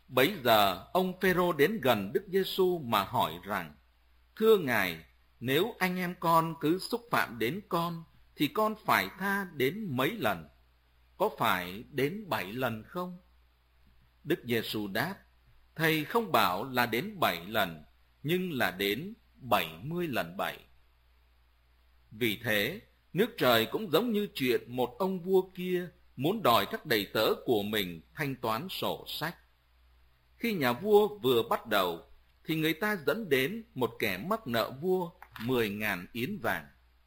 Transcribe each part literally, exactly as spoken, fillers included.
Bấy giờ ông Phêrô đến gần Đức Giêsu mà hỏi rằng: Thưa Ngài, nếu anh em con cứ xúc phạm đến con, thì con phải tha đến mấy lần? Có phải đến bảy lần không? Đức Giêsu đáp: Thầy không bảo là đến bảy lần, nhưng là đến bảy mươi lần bảy. Vì thế, nước trời cũng giống như chuyện một ông vua kia muốn đòi các đầy tớ của mình thanh toán sổ sách. Khi nhà vua vừa bắt đầu, thì người ta dẫn đến một kẻ mắc nợ vua mười ngàn yến vàng.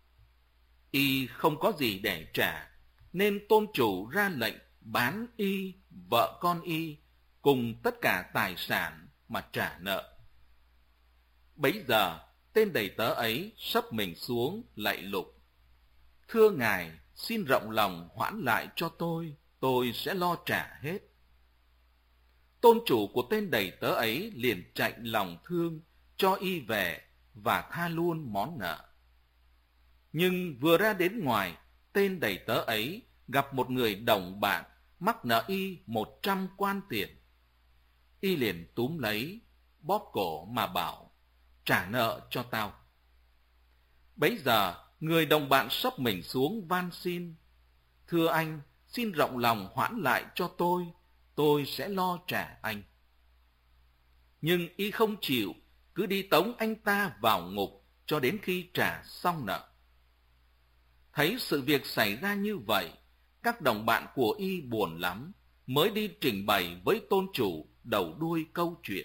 Y không có gì để trả, nên tôn chủ ra lệnh bán y, vợ con y, cùng tất cả tài sản mà trả nợ. Bấy giờ, tên đầy tớ ấy sấp mình xuống lạy lục: Thưa Ngài, xin rộng lòng hoãn lại cho tôi, tôi sẽ lo trả hết. Tôn chủ của tên đầy tớ ấy liền chạnh lòng thương, cho y về và tha luôn món nợ. Nhưng vừa ra đến ngoài, tên đầy tớ ấy gặp một người đồng bạn mắc nợ y một trăm quan tiền. Y liền túm lấy, bóp cổ mà bảo: Trả nợ cho tao. Bấy giờ, người đồng bạn sấp mình xuống van xin: Thưa anh, xin rộng lòng hoãn lại cho tôi, tôi sẽ lo trả anh. Nhưng y không chịu, cứ đi tống anh ta vào ngục cho đến khi trả xong nợ. Thấy sự việc xảy ra như vậy, các đồng bạn của y buồn lắm, mới đi trình bày với tôn chủ đầu đuôi câu chuyện.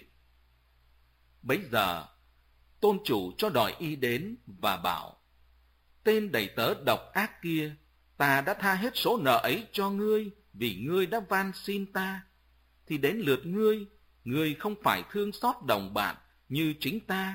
Bấy giờ, tôn chủ cho đòi y đến và bảo: Tên đầy tớ độc ác kia, ta đã tha hết số nợ ấy cho ngươi vì ngươi đã van xin ta. Thì đến lượt ngươi, ngươi không phải thương xót đồng bạn như chính ta